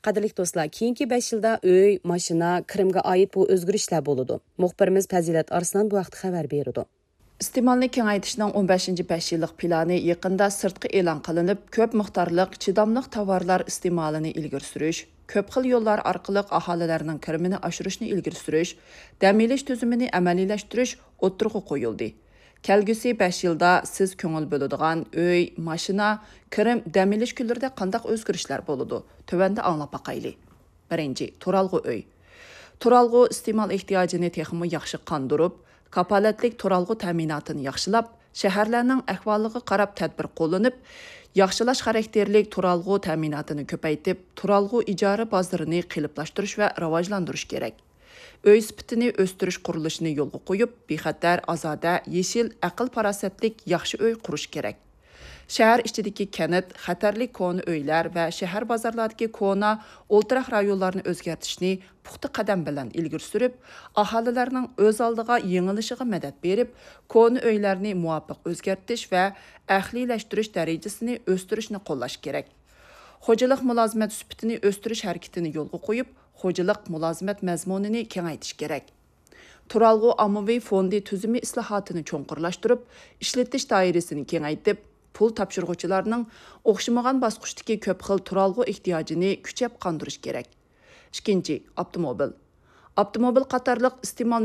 Qadrlik do'stlar, keyingi 5 yilda uy, mashina, kirimga oid bu o'zgarishlar bo'ladi. Muxbirimiz Fazilat Arslan bu vaqt xabar berdi. İste'molni kengaytirishning 15-5 yillik plani yaqinda sirtqi e'lon qilinib, ko'p miqdorliq chidamliq tovarlar iste'molini ilgari surish, ko'p xil yo'llar orqali aholilarning kirimini oshirishni ilgari surish, dam olish tuzumini amaliylashtirish o'tirg'i qo'yildi. Kelgusi 5 yilda siz ko'ngil bo'ladigan uy, mashina, kirim, dam olish kunlarida qanday o'zgarishlar bo'ladi? Tövanda anglab baqayli. Birinchi, turalg'u uy. Turalg'u iste'mol ehtiyojini texmi yaxshi qondirib, kapolatlik turalg'u ta'minotini yaxshilab, shaharlarning ahvoliga qarab tadbir qo'llanib, yaxshilash xarakterlik turalg'u ta'minotini ko'paytib, turalg'u ijara bozorini qiliblashtirish va rivojlantirish kerak. Uy sifatini o'stirish qurilishini yo'lga qo'yib, bexatar, ozoda, yeshil, aql farosatlik yaxshi uy qurish kerak. Shahar ichidagi kanat, xatarli kona uylar va shahar bozorlaridagi kona, o'ltiraq rayonlarni o'zgartishni puxta qadam bilan ilgari surib, aholilarning o'z oldiga yangilishiga madad berib, kona uylarni muvofiq o'zgartish va ahlilashtirish darajasini o'stirishni qo'llash kerak. Xo'jalik mulozimat sifatini o'stirish harakatini yo'lga qo'yib, xo'jalik mulozimat mazmunini kengaytirish kerak. Turalg'u ommaviy fondi tuzumi islohotini cho'nqurlashtirib, ishlatish doirasini kengaytib, pul topshiruvchilarning o'xshamagan bosqichdagi ko'p xil turalg'u ehtiyojini kuchab qondirish kerak. Ikkinchi, avtomobil. Avtomobil qatorliq iste'mol